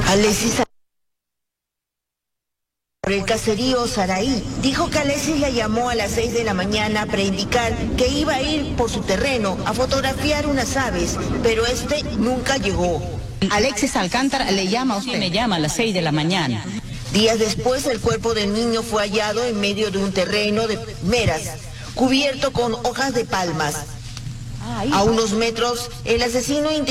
Alexis por el caserío Saraí dijo que Alexis la llamó a las 6 de la mañana para indicar que iba a ir por su terreno a fotografiar unas aves, pero este nunca llegó. Alexis Alcántara le llama a usted. Sí, me llama a las 6 de la mañana. Días después, el cuerpo del niño fue hallado en medio de un terreno de meras, cubierto con hojas de palmas. A unos metros, el asesino